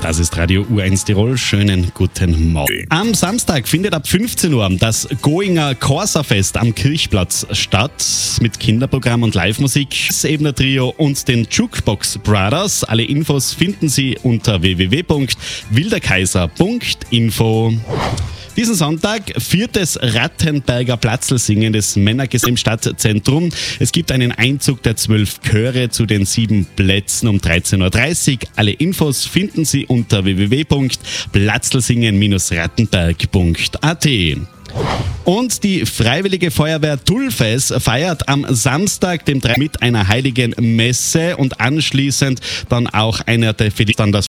Das ist Radio U1 Tirol. Schönen guten Morgen. Am Samstag findet ab 15 Uhr das Goinger Corsa-Fest am Kirchplatz statt mit Kinderprogramm und Live-Musik. Das Ebner Trio und den Jukebox Brothers. Alle Infos finden Sie unter www.wilderkaiser.info. Diesen Sonntag 4. Rattenberger Platzlsingen des Männergesang im Stadtzentrum. Es gibt einen Einzug der 12 Chöre zu den 7 Plätzen um 13.30 Uhr. Alle Infos finden Sie unter www.platzlsingen-rattenberg.at. Und die Freiwillige Feuerwehr Tulfes feiert am Samstag, dem 3. mit einer heiligen Messe und anschließend dann auch einer der für die dann das